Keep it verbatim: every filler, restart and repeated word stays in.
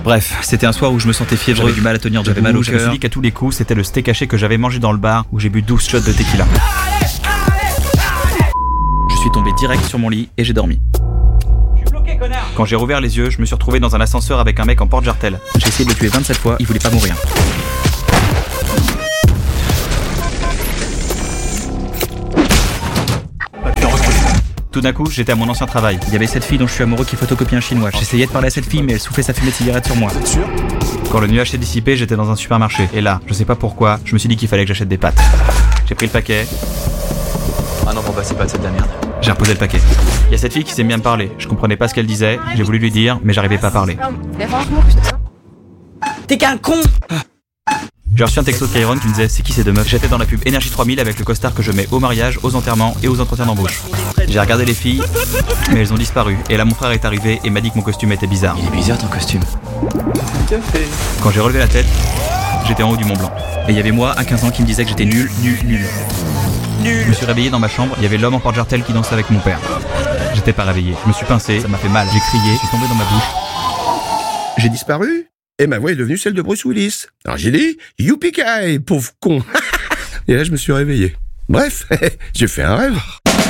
Bref, c'était un soir où je me sentais fiévreux, j'avais du mal à tenir, j'avais mal au cœur. Je me suis dit qu'à tous les coups, c'était le steak haché que j'avais mangé dans le bar où j'ai bu douze shots de tequila. Je suis tombé direct sur mon lit et j'ai dormi. Quand j'ai rouvert les yeux, je me suis retrouvé dans un ascenseur avec un mec en porte-jartel. J'ai essayé de le tuer vingt-sept fois, il voulait pas mourir. Tout d'un coup, j'étais à mon ancien travail. Il y avait cette fille dont je suis amoureux qui photocopie un chinois. J'essayais de parler à cette fille, mais elle soufflait sa fumée de cigarette sur moi. Sûr ? Quand le nuage s'est dissipé, j'étais dans un supermarché. Et là, je sais pas pourquoi, je me suis dit qu'il fallait que j'achète des pâtes. J'ai pris le paquet. Ah non, bon bah c'est pas de cette de la merde. J'ai reposé le paquet. Il y a cette fille qui s'est mis à me parler. Je comprenais pas ce qu'elle disait. J'ai voulu lui dire, mais j'arrivais pas à parler. Mais franchement, putain. T'es qu'un con! J'ai reçu un texto de Kairon qui me disait c'est qui ces deux meufs. J'étais dans la pub Énergie trois mille avec le costard que je mets au mariage, aux enterrements et aux entretiens d'embauche. J'ai regardé les filles, mais elles ont disparu. Et là mon frère est arrivé et m'a dit que mon costume était bizarre. Il est bizarre ton costume. Café. Quand j'ai relevé la tête, j'étais en haut du Mont Blanc. Et il y avait moi à quinze ans qui me disait que j'étais nul, nul, nul. Je me suis réveillé dans ma chambre, il y avait l'homme en porte-jartel qui dansait avec mon père. J'étais pas réveillé, je me suis pincé, ça m'a fait mal, j'ai crié, je suis tombé dans ma bouche. J'ai disparu et ma voix est devenue celle de Bruce Willis. Alors j'ai dit « Youpi-ki, pauvre con !» Et là je me suis réveillé. Bref, j'ai fait un rêve.